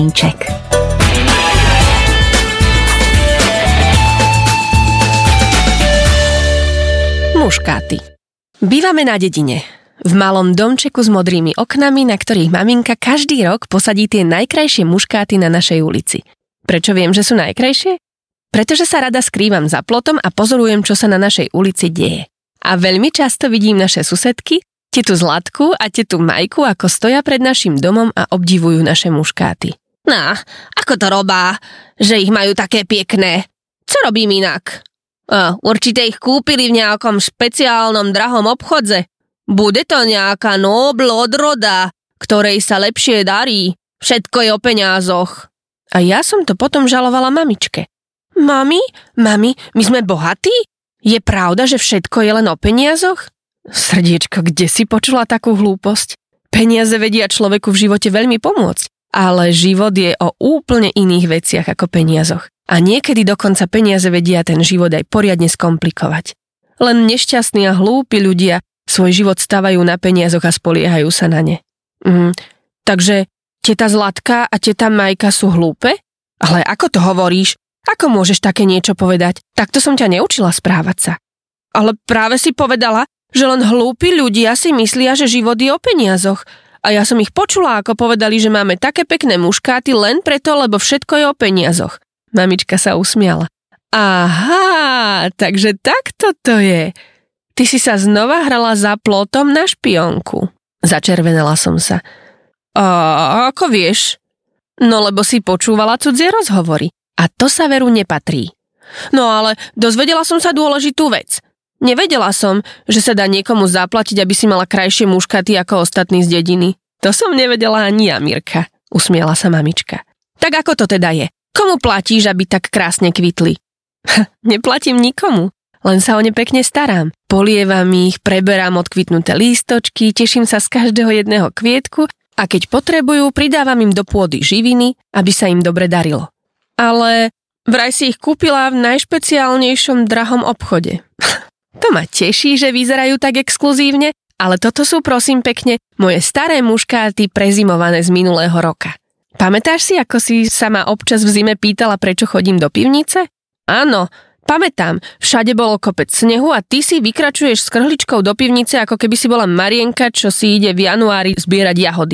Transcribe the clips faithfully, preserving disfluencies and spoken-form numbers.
Muškáty. Bývame na dedine. V malom domčeku s modrými oknami, na ktorých maminka každý rok posadí tie najkrajšie muškáty na našej ulici. Prečo viem, že sú najkrajšie? Pretože sa rada skrývam za plotom a pozorujem, čo sa na našej ulici deje. A veľmi často vidím naše susedky, tetu Zlatku a tetu Majku, ako stoja pred našim domom a obdivujú naše muškáty. No, ako to robá, že ich majú také pekné? Co robím inak? A, určite ich kúpili v nejakom špeciálnom drahom obchodze. Bude to nejaká nobl odroda, ktorej sa lepšie darí. Všetko je o peniazoch. A ja som to potom žalovala mamičke. Mami, mami, my sme bohatí? Je pravda, že všetko je len o peniazoch? Srdiečko, kde si počula takú hlúposť? Peniaze vedia človeku v živote veľmi pomôcť, ale život je o úplne iných veciach ako peniazoch. A niekedy dokonca peniaze vedia ten život aj poriadne skomplikovať. Len nešťastní a hlúpi ľudia svoj život stavajú na peniazoch a spoliehajú sa na ne. Mm, takže teta Zlatka a teta Majka sú hlúpe? Ale ako to hovoríš? Ako môžeš také niečo povedať? Takto som ťa neučila správať sa. Ale práve si povedala, že len hlúpi ľudia si myslia, že život je o peniazoch. A ja som ich počula, ako povedali, že máme také pekné muškáty len preto, lebo všetko je o peniazoch. Mamička sa usmiala. Aha, takže takto to je. Ty si sa znova hrala za plotom na špionku. Začervenala som sa. A ako vieš? No lebo si počúvala cudzie rozhovory. A to sa veru nepatrí. No ale dozvedela som sa dôležitú vec. Nevedela som, že sa dá niekomu zaplatiť, aby si mala krajšie muškáty ako ostatní z dediny. To som nevedela ani ja, Mirka, usmiela sa mamička. Tak ako to teda je? Komu platíš, aby tak krásne kvitli? Neplatím nikomu, len sa o ne pekne starám. Polievam ich, preberám odkvitnuté lístočky, teším sa z každého jedného kvietku a keď potrebujú, pridávam im do pôdy živiny, aby sa im dobre darilo. Ale vraj si ich kúpila v najšpeciálnejšom drahom obchode. To ma teší, že vyzerajú tak exkluzívne, ale toto sú prosím pekne moje staré muškáty prezimované z minulého roka. Pamätáš si, ako si sa ma občas v zime pýtala, prečo chodím do pivnice? Áno, pamätám, všade bolo kopec snehu a ty si vykračuješ s krhličkou do pivnice, ako keby si bola Marienka, čo si ide v januári zbierať jahody.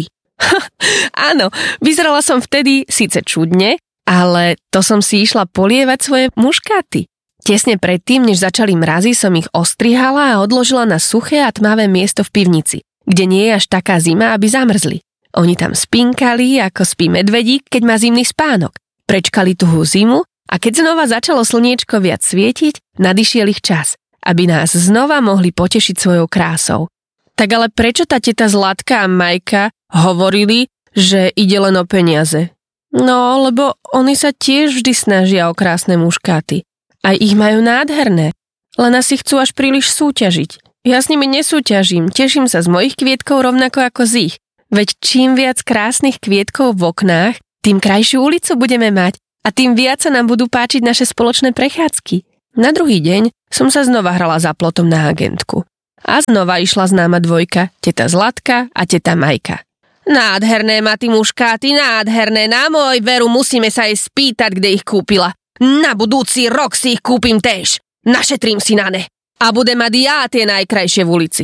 Áno, vyzerala som vtedy síce čudne, ale to som si išla polievať svoje muškáty. Tesne predtým, než začali mrazy, som ich ostrihala a odložila na suché a tmavé miesto v pivnici, kde nie je až taká zima, aby zamrzli. Oni tam spinkali, ako spí medvedík, keď má zimný spánok. Prečkali tuhú zimu a keď znova začalo slniečko viac svietiť, nadišiel ich čas, aby nás znova mohli potešiť svojou krásou. Tak ale prečo tá teta Zlatka a Majka hovorili, že ide len o peniaze? No, lebo oni sa tiež vždy snažia o krásne muškáty. Aj ich majú nádherné, len asi chcú až príliš súťažiť. Ja s nimi nesúťažím, teším sa z mojich kvietkov rovnako ako z ich. Veď čím viac krásnych kvietkov v oknách, tým krajšiu ulicu budeme mať a tým viac sa nám budú páčiť naše spoločné prechádzky. Na druhý deň som sa znova hrala za plotom na agentku. A znova išla známa dvojka, teta Zlatka a teta Majka. Nádherné má ty muškáty, nádherné, na môj veru musíme sa jej spýtať, kde ich kúpila. Na budúci rok si ich kúpim též. Našetrím si na ne. A budem mať ja tie najkrajšie v ulici.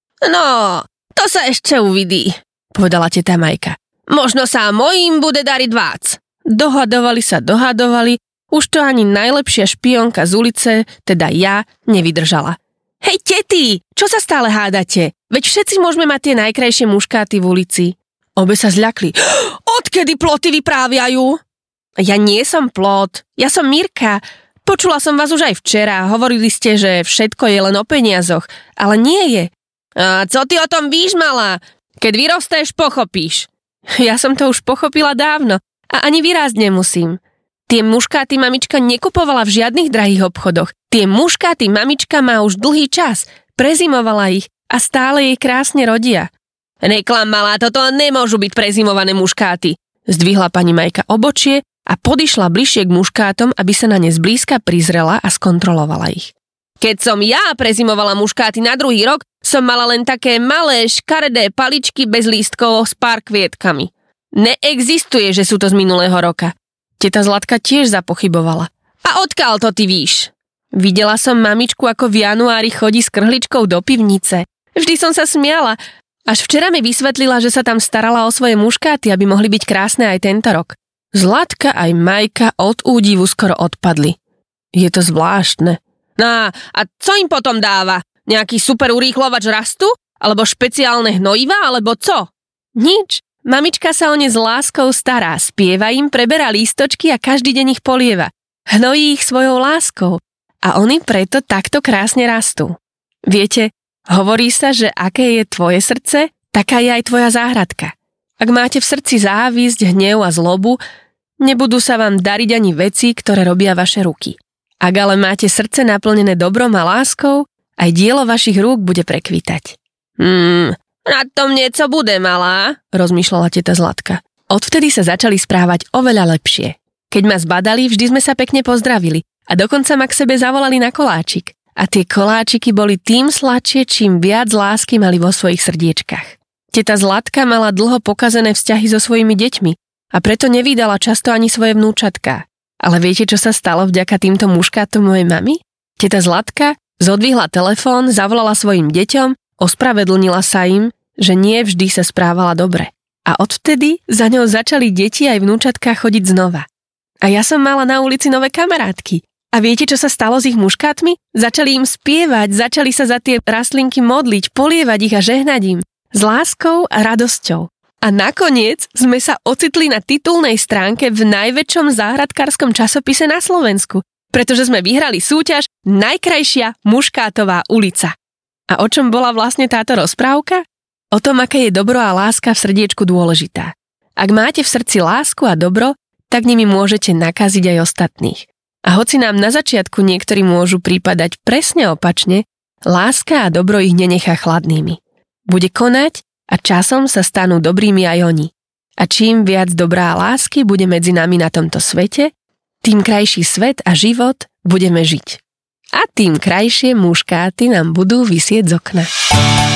No, to sa ešte uvidí, povedala teta Majka. Možno sa mojím bude dariť vác. Dohadovali sa, dohadovali, už to ani najlepšia špionka z ulice, teda ja, nevydržala. Hej, tety, čo sa stále hádate? Veď všetci môžeme mať tie najkrajšie muškáty v ulici. Obe sa zľakli. Odkedy ploty vypráviajú? Ja nie som plot, ja som Mirka. Počula som vás už aj včera, hovorili ste, že všetko je len o peniazoch, ale nie je. A co ty o tom víš, malá? Keď vyrosteš, pochopíš. Ja som to už pochopila dávno a ani vyrásť nemusím. Tie muškáty mamička nekupovala v žiadnych drahých obchodoch. Tie muškáty mamička má už dlhý čas, prezimovala ich a stále jej krásne rodia. Neklam, malá, toto nemôžu byť prezimované muškáty. Zdvihla pani Majka obočie a podišla bližšie k muškátom, aby sa na ne zblízka prizrela a skontrolovala ich. Keď som ja prezimovala muškáty na druhý rok, som mala len také malé škaredé paličky bez lístkov s pár kvietkami. Neexistuje, že sú to z minulého roka. Teta Zlatka tiež zapochybovala. A odkiaľ to ty víš? Videla som mamičku, ako v januári chodí s krhličkou do pivnice. Vždy som sa smiala. Až včera mi vysvetlila, že sa tam starala o svoje muškáty, aby mohli byť krásne aj tento rok. Zlatka aj Majka od údivu skoro odpadli. Je to zvláštne. No a co im potom dáva? Nejaký super urýchlovač rastu? Alebo špeciálne hnojiva? Alebo co? Nič. Mamička sa o ne s láskou stará, spieva im, preberá lístočky a každý deň ich polieva. Hnojí ich svojou láskou. A oni preto takto krásne rastú. Viete, hovorí sa, že aké je tvoje srdce, taká je aj tvoja záhradka. Ak máte v srdci závisť, hnev a zlobu, nebudú sa vám dariť ani veci, ktoré robia vaše ruky. Ak ale máte srdce naplnené dobrom a láskou, aj dielo vašich rúk bude prekvítať. Hmm, na tom nieco bude, malá, rozmýšľala teta Zlatka. Odvtedy sa začali správať oveľa lepšie. Keď ma zbadali, vždy sme sa pekne pozdravili a dokonca ma k sebe zavolali na koláčik. A tie koláčiky boli tým sladšie, čím viac lásky mali vo svojich srdiečkach. Teta Zlatka mala dlho pokazené vzťahy so svojimi deťmi a preto nevídala často ani svoje vnúčatká. Ale viete, čo sa stalo vďaka týmto muškátom mojej mamy? Teta Zlatka zodvihla telefón, zavolala svojim deťom, ospravedlnila sa im, že nie vždy sa správala dobre. A odvtedy za ňou začali deti aj vnúčatka chodiť znova. A ja som mala na ulici nové kamarátky. A viete, čo sa stalo s ich muškátmi? Začali im spievať, začali sa za tie rastlinky modliť, polievať ich a žehnať im. S láskou a radosťou. A nakoniec sme sa ocitli na titulnej stránke v najväčšom záhradkárskom časopise na Slovensku, pretože sme vyhrali súťaž Najkrajšia muškátová ulica. A o čom bola vlastne táto rozprávka? O tom, aké je dobro a láska v srdiečku dôležitá. Ak máte v srdci lásku a dobro, tak nimi môžete nakaziť aj ostatných. A hoci nám na začiatku niektorí môžu prípadať presne opačne, láska a dobro ich nenechá chladnými. Bude konať a časom sa stanú dobrými aj oni. A čím viac dobrá a lásky bude medzi nami na tomto svete, tým krajší svet a život budeme žiť. A tým krajšie muškáty nám budú visieť z okna.